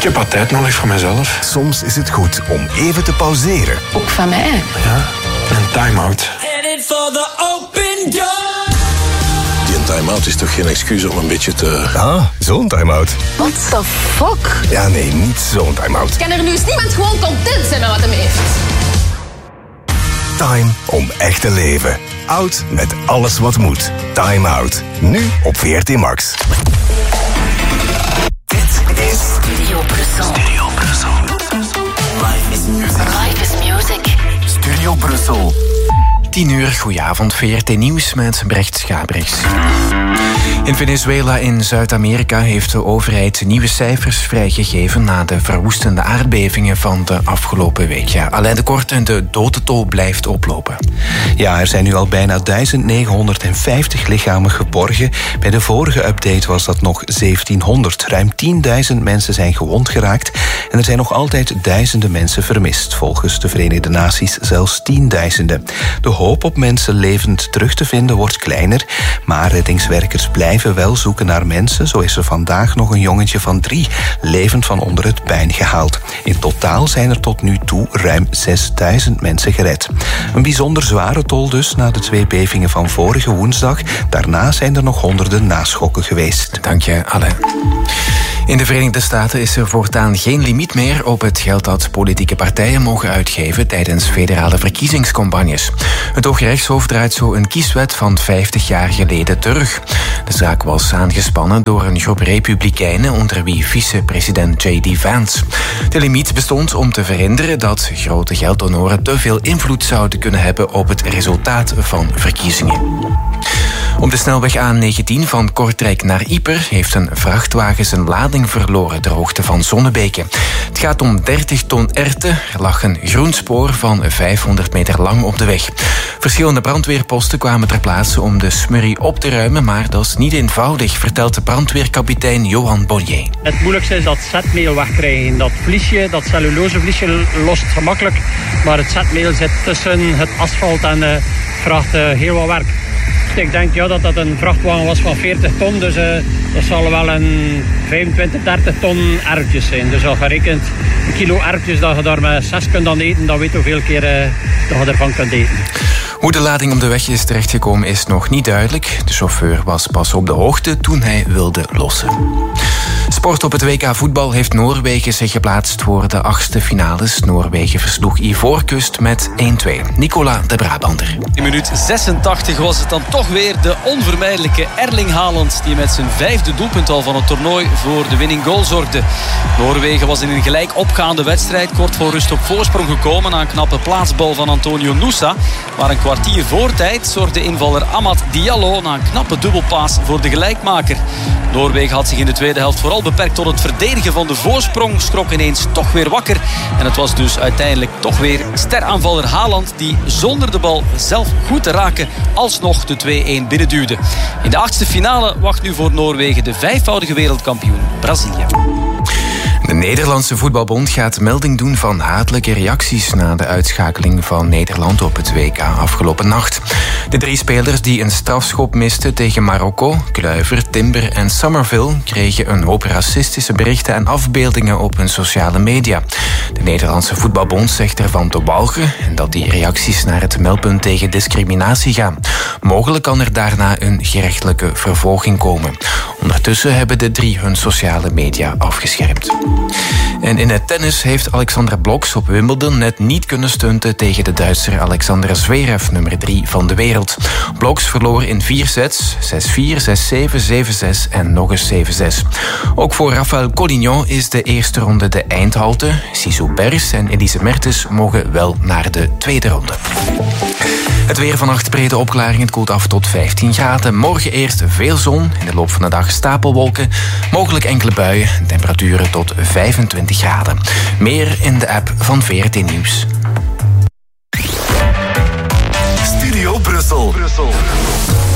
heb wat tijd nodig voor mezelf. Soms is het goed om even te pauzeren. Ook van mij. Ja, een time-out. Die time-out is toch geen excuus om een beetje te... Ah, zo'n time-out. What the fuck? Ja, nee, niet zo'n time-out. Kan er nu eens niemand gewoon content zijn met wat hem heeft? Time om echt te leven. Oud met alles wat moet. Time Out. Nu op VRT Max. Dit is Studio Brussel. Studio Brussel. Life is music. Life is music. Studio Brussel. 10:00, goedenavond, VRT Nieuws met Brecht Schabriks. In Venezuela in Zuid-Amerika heeft de overheid nieuwe cijfers vrijgegeven na de verwoestende aardbevingen van de afgelopen week. Ja, Alain de Kort, en de dodental blijft oplopen. Ja, er zijn nu al bijna 1950 lichamen geborgen. Bij de vorige update was dat nog 1700. Ruim 10.000 mensen zijn gewond geraakt en er zijn nog altijd duizenden mensen vermist. Volgens de Verenigde Naties zelfs tienduizenden. De hoop op mensen levend terug te vinden wordt kleiner, maar reddingswerkers blijven wel zoeken naar mensen. Zo is er vandaag nog een jongetje van 3 levend van onder het puin gehaald. In totaal zijn er tot nu toe ruim 6000 mensen gered. Een bijzonder zware tol dus na de 2 bevingen van vorige woensdag. Daarna zijn er nog honderden naschokken geweest. Dank je, Alain. In de Verenigde Staten is er voortaan geen limiet meer op het geld dat politieke partijen mogen uitgeven tijdens federale verkiezingscampagnes. Het Hooggerechtshof draait zo een kieswet van 50 jaar geleden terug. De zaak was aangespannen door een groep republikeinen, onder wie vicepresident J.D. Vance. De limiet bestond om te verhinderen dat grote gelddonoren te veel invloed zouden kunnen hebben op het resultaat van verkiezingen. Op de snelweg A19 van Kortrijk naar Ieper heeft een vrachtwagen zijn lading verloren ter hoogte van Zonnebeke. Het gaat om 30 ton erwten. Er lag een groen spoor van 500 meter lang op de weg. Verschillende brandweerposten kwamen ter plaatse om de smurrie op te ruimen, maar dat is niet eenvoudig, vertelt de brandweerkapitein Johan Bonnier. Het moeilijkste is dat zetmeel wegkrijgen. Dat vliesje, dat cellulosevliesje lost gemakkelijk, maar het zetmeel zit tussen het asfalt en vraagt heel wat werk. Ik denk dat een vrachtwagen was van 40 ton, dus dat zal wel een 25, 30 ton erwtjes zijn. Dus al gerekend een kilo erwtjes dat je daar met 6 kunt aan eten, dan weet je hoeveel keer dat je ervan kunt eten. Hoe de lading op de weg is terechtgekomen is nog niet duidelijk. De chauffeur was pas op de hoogte toen hij wilde lossen. Sport op het WK voetbal heeft Noorwegen zich geplaatst voor de 8e finales. Noorwegen versloeg Ivoorkust met 1-2. Nicola de Brabander. In minuut 86 was het dan toch weer de onvermijdelijke Erling Haaland die met zijn 5e doelpunt al van het toernooi voor de winning goal zorgde. Noorwegen was in een gelijk opgaande wedstrijd kort voor rust op voorsprong gekomen na een knappe plaatsbal van Antonio Nusa. Maar een kwartier voor tijd zorgde invaller Amad Diallo na een knappe dubbelpaas voor de gelijkmaker. Noorwegen had zich in de tweede helft vooral beperkt tot het verdedigen van de voorsprong, schrok ineens toch weer wakker. En het was dus uiteindelijk toch weer steraanvaller Haaland die zonder de bal zelf goed te raken alsnog de 2-1 binnenduwde. In de 8e finale wacht nu voor Noorwegen de 5-voudige wereldkampioen Brazilië. De Nederlandse Voetbalbond gaat melding doen van hatelijke reacties na de uitschakeling van Nederland op het WK afgelopen nacht. De 3 spelers die een strafschop misten tegen Marokko, Kluivert, Timber en Summerville, kregen een hoop racistische berichten en afbeeldingen op hun sociale media. De Nederlandse Voetbalbond zegt ervan te walgen en dat die reacties naar het meldpunt tegen discriminatie gaan. Mogelijk kan er daarna een gerechtelijke vervolging komen. Ondertussen hebben de 3 hun sociale media afgeschermd. En in het tennis heeft Alexandra Bloks op Wimbledon net niet kunnen stunten tegen de Duitser Alexander Zverev, nummer 3 van de wereld. Bloks verloor in 4 sets, 6-4, 6-7, 7-6 en nog eens 7-6. Ook voor Rafael Collignon is de eerste ronde de eindhalte. Sissou Bers en Elise Mertens mogen wel naar de tweede ronde. Het weer vannacht brede opklaring. Het koelt af tot 15 graden. Morgen eerst veel zon. In de loop van de dag stapelwolken. Mogelijk enkele buien. Temperaturen tot 25 graden. Meer in de app van VRT Nieuws. Studio Brussel.